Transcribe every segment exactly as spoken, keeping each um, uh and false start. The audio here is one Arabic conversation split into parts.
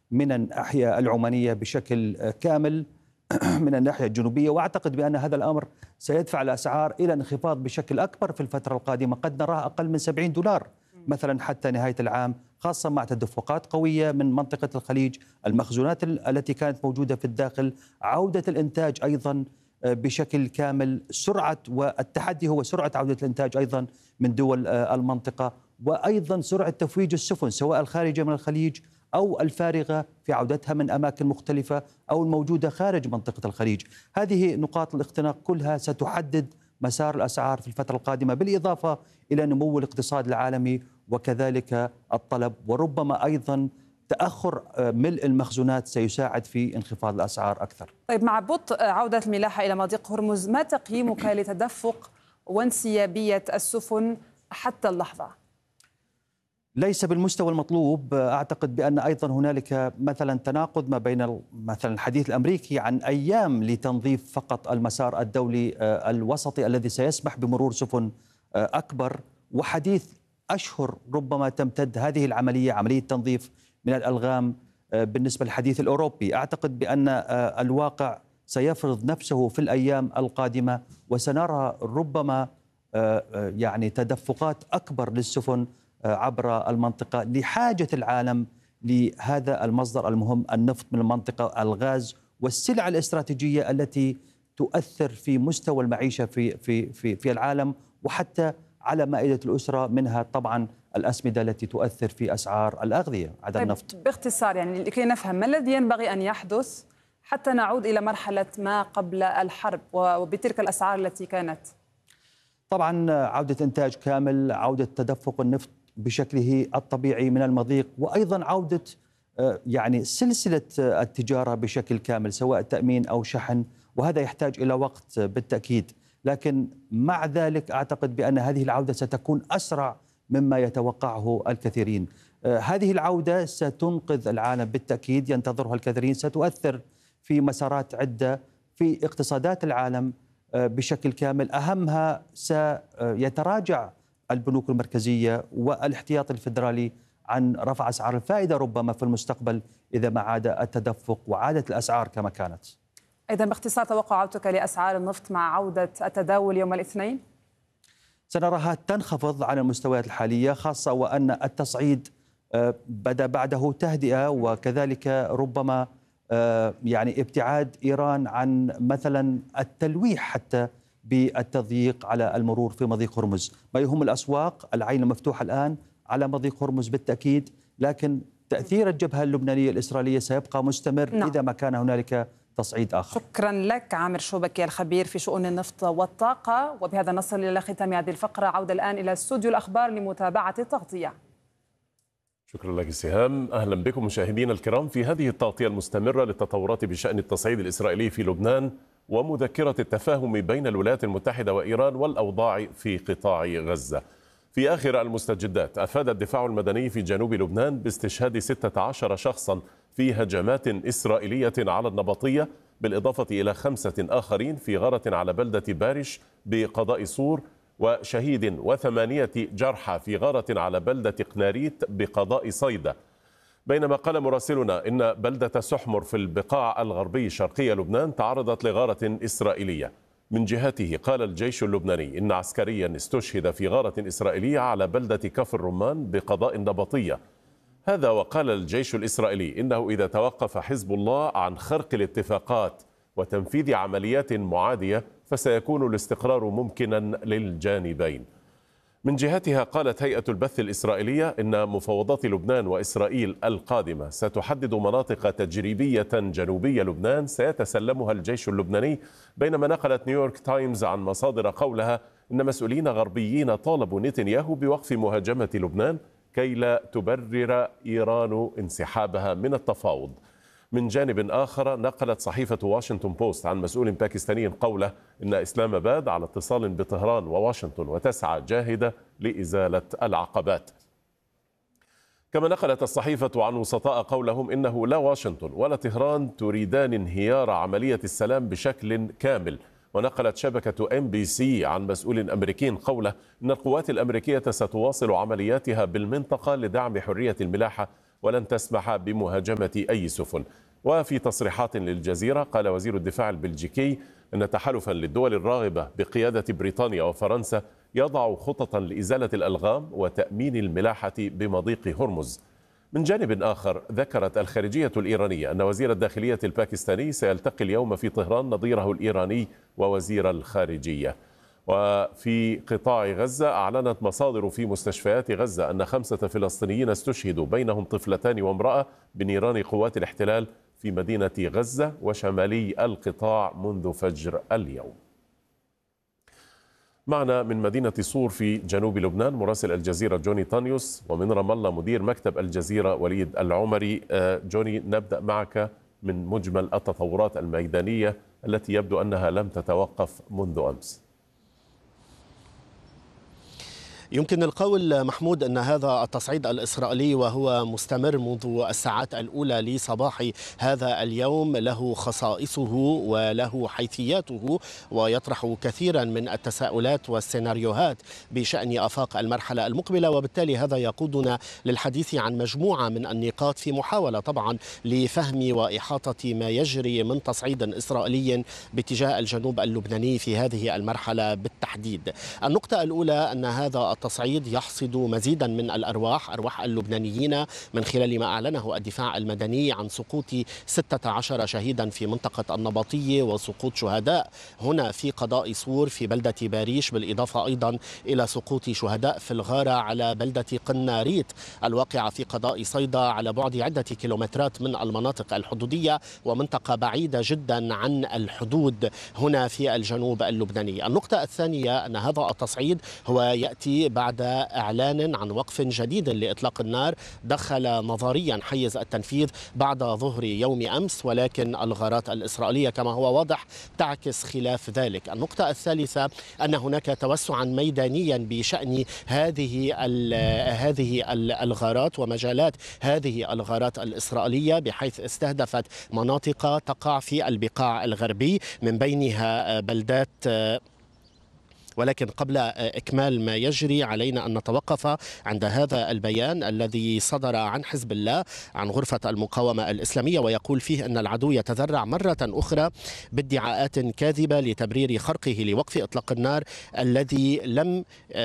من الناحية العمانية بشكل كامل من الناحية الجنوبية، وأعتقد بأن هذا الأمر سيدفع الأسعار إلى انخفاض بشكل أكبر في الفترة القادمة. قد نراه أقل من سبعين دولار مثلا حتى نهاية العام، خاصة مع تدفقات قوية من منطقة الخليج، المخزونات التي كانت موجودة في الداخل، عودة الإنتاج أيضا بشكل كامل، سرعة، والتحدي هو سرعة عودة الإنتاج أيضا من دول المنطقة، وأيضا سرعة تفويج السفن سواء الخارجة من الخليج أو الفارغة في عودتها من أماكن مختلفة أو الموجودة خارج منطقة الخليج. هذه نقاط الاختناق كلها ستحدد مسار الأسعار في الفترة القادمة، بالإضافة إلى نمو الاقتصاد العالمي وكذلك الطلب، وربما أيضا تأخر ملء المخزونات سيساعد في انخفاض الأسعار أكثر. طيب، مع بطء عودة الملاحة إلى مضيق هرمز، ما تقييمك لتدفق وانسيابية السفن حتى اللحظة؟ ليس بالمستوى المطلوب. أعتقد بأن أيضا هنالك مثلا تناقض ما بين مثلا الحديث الأمريكي عن أيام لتنظيف فقط المسار الدولي الوسطي الذي سيسمح بمرور سفن أكبر، وحديث أشهر ربما تمتد هذه العملية، عملية تنظيف من الألغام بالنسبة للحديث الأوروبي. أعتقد بأن الواقع سيفرض نفسه في الأيام القادمة، وسنرى ربما يعني تدفقات أكبر للسفن عبر المنطقة لحاجة العالم لهذا المصدر المهم، النفط من المنطقة، الغاز والسلع الاستراتيجية التي تؤثر في مستوى المعيشة في في في في العالم، وحتى على مائدة الأسرة، منها طبعا الأسمدة التي تؤثر في أسعار الأغذية عدا طيب النفط. باختصار، يعني لكي نفهم ما الذي ينبغي أن يحدث حتى نعود إلى مرحلة ما قبل الحرب وبتلك الأسعار التي كانت؟ طبعا عودة إنتاج كامل، عودة تدفق النفط بشكله الطبيعي من المضيق، وأيضا عودة يعني سلسلة التجارة بشكل كامل سواء تأمين أو شحن، وهذا يحتاج إلى وقت بالتأكيد، لكن مع ذلك أعتقد بأن هذه العودة ستكون أسرع مما يتوقعه الكثيرين. هذه العودة ستنقذ العالم بالتأكيد، ينتظرها الكثيرين، ستؤثر في مسارات عدة في اقتصادات العالم بشكل كامل. أهمها سيتراجع البنوك المركزية والاحتياطي الفيدرالي عن رفع أسعار الفائدة ربما في المستقبل إذا ما عاد التدفق وعادت الأسعار كما كانت. إذا باختصار، توقعاتك لأسعار النفط مع عودة التداول يوم الاثنين؟ سنراها تنخفض عن المستويات الحالية، خاصة وأن التصعيد بدأ بعده تهدئة، وكذلك ربما يعني ابتعاد إيران عن مثلا التلويح حتى بالتضييق على المرور في مضيق هرمز. ما يهم الأسواق، العين مفتوحة الآن على مضيق هرمز بالتأكيد، لكن تأثير الجبهة اللبنانية الإسرائيلية سيبقى مستمر نعم. إذا ما كان هنالك تصعيد آخر. شكرا لك عامر شوبكي الخبير في شؤون النفط والطاقة. وبهذا نصل إلى ختام هذه الفقرة. عودة الآن إلى استوديو الأخبار لمتابعة التغطية. شكرا لك سهام. أهلا بكم مشاهدينا الكرام في هذه التغطية المستمرة للتطورات بشأن التصعيد الإسرائيلي في لبنان ومذكرة التفاهم بين الولايات المتحدة وإيران والأوضاع في قطاع غزة. في آخر المستجدات، أفاد الدفاع المدني في جنوب لبنان باستشهاد ستة عشر شخصا في هجمات إسرائيلية على النبطية، بالإضافة إلى خمسة آخرين في غارة على بلدة بارش بقضاء صور، وشهيد وثمانية جرحى في غارة على بلدة قناريت بقضاء صيدا. بينما قال مراسلنا إن بلدة سحمر في البقاع الغربي شرقي لبنان تعرضت لغارة إسرائيلية. من جهته قال الجيش اللبناني إن عسكريا استشهد في غارة إسرائيلية على بلدة كفر رمان بقضاء النبطية. هذا وقال الجيش الإسرائيلي إنه إذا توقف حزب الله عن خرق الاتفاقات وتنفيذ عمليات معادية فسيكون الاستقرار ممكنا للجانبين. من جهتها قالت هيئة البث الإسرائيلية إن مفاوضات لبنان وإسرائيل القادمة ستحدد مناطق تجريبية جنوبية لبنان سيتسلمها الجيش اللبناني، بينما نقلت نيويورك تايمز عن مصادر قولها إن مسؤولين غربيين طالبوا نتنياهو بوقف مهاجمة لبنان كي لا تبرر إيران انسحابها من التفاوض. من جانب آخر، نقلت صحيفة واشنطن بوست عن مسؤول باكستاني قوله إن إسلام آباد على اتصال بطهران وواشنطن وتسعى جاهدة لإزالة العقبات. كما نقلت الصحيفة عن وسطاء قولهم إنه لا واشنطن ولا طهران تريدان انهيار عملية السلام بشكل كامل. ونقلت شبكة إم بي سي عن مسؤول أمريكي قوله إن القوات الأمريكية ستواصل عملياتها بالمنطقة لدعم حرية الملاحة ولن تسمح بمهاجمة أي سفن. وفي تصريحات للجزيرة قال وزير الدفاع البلجيكي أن تحالفا للدول الراغبة بقيادة بريطانيا وفرنسا يضع خططا لإزالة الألغام وتأمين الملاحة بمضيق هرمز. من جانب آخر ذكرت الخارجية الإيرانية أن وزير الداخلية الباكستاني سيلتقي اليوم في طهران نظيره الإيراني ووزير الخارجية. وفي قطاع غزة أعلنت مصادر في مستشفيات غزة أن خمسة فلسطينيين استشهدوا بينهم طفلتان وامرأة بنيران قوات الاحتلال في مدينة غزة وشمالي القطاع منذ فجر اليوم. معنا من مدينة صور في جنوب لبنان مراسل الجزيرة جوني طانيوس، ومن رام الله مدير مكتب الجزيرة وليد العمري. جوني، نبدأ معك من مجمل التطورات الميدانية التي يبدو أنها لم تتوقف منذ أمس. يمكن القول محمود أن هذا التصعيد الإسرائيلي وهو مستمر منذ الساعات الأولى لصباح هذا اليوم له خصائصه وله حيثياته، ويطرح كثيرا من التساؤلات والسيناريوهات بشأن آفاق المرحلة المقبلة، وبالتالي هذا يقودنا للحديث عن مجموعة من النقاط في محاولة طبعا لفهم وإحاطة ما يجري من تصعيد إسرائيلي باتجاه الجنوب اللبناني في هذه المرحلة بالتحديد. النقطة الأولى أن هذا التصعيد يحصد مزيدا من الأرواح أرواح اللبنانيين من خلال ما أعلنه الدفاع المدني عن سقوط ستة عشر شهيدا في منطقة النبطية وسقوط شهداء هنا في قضاء صور في بلدة باريش، بالإضافة أيضا إلى سقوط شهداء في الغارة على بلدة قناريت الواقعة في قضاء صيدا على بعد عدة كيلومترات من المناطق الحدودية ومنطقة بعيدة جدا عن الحدود هنا في الجنوب اللبناني. النقطة الثانية أن هذا التصعيد هو يأتي بعد إعلان عن وقف جديد لإطلاق النار دخل نظريا حيز التنفيذ بعد ظهر يوم أمس، ولكن الغارات الإسرائيلية كما هو واضح تعكس خلاف ذلك. النقطة الثالثة أن هناك توسعا ميدانيا بشأن هذه هذه الغارات ومجالات هذه الغارات الإسرائيلية، بحيث استهدفت مناطق تقع في البقاع الغربي من بينها بلدات. ولكن قبل إكمال ما يجري علينا أن نتوقف عند هذا البيان الذي صدر عن حزب الله عن غرفة المقاومة الإسلامية، ويقول فيه أن العدو يتذرع مرة أخرى بادعاءات كاذبة لتبرير خرقه لوقف إطلاق النار الذي لم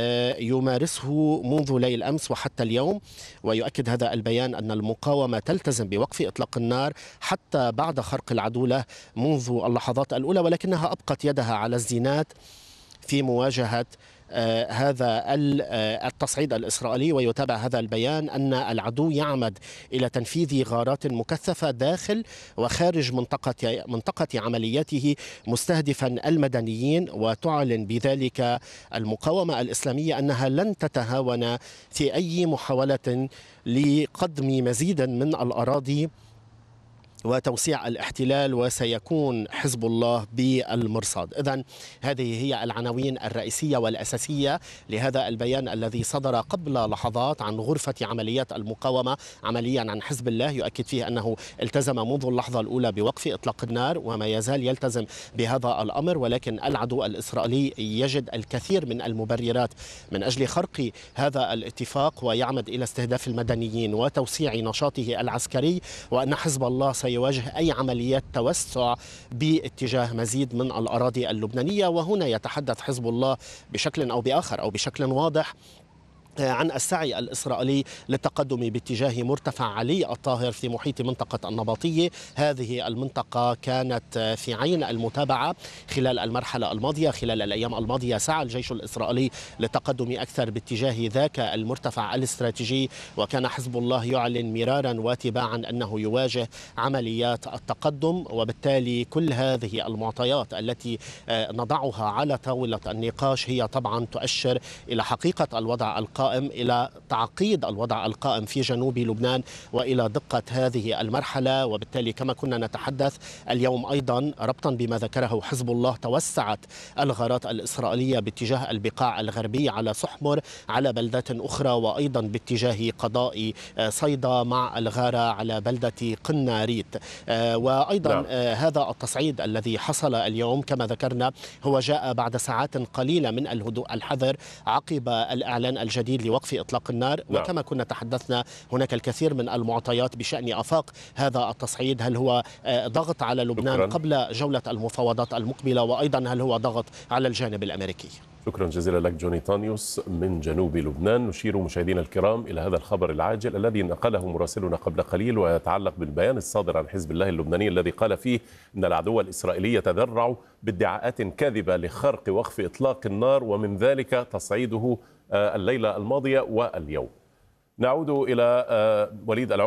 يمارسه منذ ليل أمس وحتى اليوم. ويؤكد هذا البيان أن المقاومة تلتزم بوقف إطلاق النار حتى بعد خرق العدو له منذ اللحظات الأولى، ولكنها أبقت يدها على الزينات في مواجهة آه هذا آه التصعيد الإسرائيلي. ويتابع هذا البيان أن العدو يعمد إلى تنفيذ غارات مكثفة داخل وخارج منطقة منطقة عملياته مستهدفا المدنيين، وتعلن بذلك المقاومة الإسلامية أنها لن تتهاون في أي محاولة لقدم مزيدا من الأراضي وتوسيع الاحتلال، وسيكون حزب الله بالمرصاد. إذن هذه هي العناوين الرئيسية والأساسية لهذا البيان الذي صدر قبل لحظات عن غرفة عمليات المقاومة عمليا عن حزب الله، يؤكد فيه أنه التزم منذ اللحظة الأولى بوقف إطلاق النار وما يزال يلتزم بهذا الأمر، ولكن العدو الإسرائيلي يجد الكثير من المبررات من أجل خرق هذا الاتفاق ويعمد إلى استهداف المدنيين وتوسيع نشاطه العسكري، وأن حزب الله يواجه أي عمليات توسع باتجاه مزيد من الأراضي اللبنانية. وهنا يتحدث حزب الله بشكل أو بآخر أو بشكل واضح عن السعي الإسرائيلي للتقدم باتجاه مرتفع علي الطاهر في محيط منطقة النبطية. هذه المنطقة كانت في عين المتابعة خلال المرحلة الماضية. خلال الأيام الماضية سعى الجيش الإسرائيلي للتقدم أكثر باتجاه ذاك المرتفع الاستراتيجي، وكان حزب الله يعلن مرارا وتباعا أنه يواجه عمليات التقدم. وبالتالي كل هذه المعطيات التي نضعها على طاولة النقاش هي طبعا تؤشر إلى حقيقة الوضع القائم، إلى تعقيد الوضع القائم في جنوب لبنان وإلى دقة هذه المرحلة. وبالتالي كما كنا نتحدث اليوم أيضا ربطا بما ذكره حزب الله، توسعت الغارات الإسرائيلية باتجاه البقاع الغربي على سحمر على بلدات أخرى، وأيضا باتجاه قضاء صيدا مع الغارة على بلدة قناريت. وأيضا نعم. هذا التصعيد الذي حصل اليوم كما ذكرنا هو جاء بعد ساعات قليلة من الهدوء الحذر عقب الإعلان الجديد جديد لوقف إطلاق النار. نعم. وكما كنا تحدثنا هناك الكثير من المعطيات بشأن آفاق هذا التصعيد، هل هو ضغط على لبنان شكرا. قبل جولة المفاوضات المقبلة، وأيضا هل هو ضغط على الجانب الأمريكي. شكرا جزيلا لك جوني تانيوس من جنوب لبنان. نشير مشاهدينا الكرام إلى هذا الخبر العاجل الذي نقله مراسلنا قبل قليل، ويتعلق بالبيان الصادر عن حزب الله اللبناني الذي قال فيه أن العدو الإسرائيلي يتذرع بادعاءات كاذبة لخرق وقف إطلاق النار، ومن ذلك تصعيده الليلة الماضية واليوم. نعود إلى وليد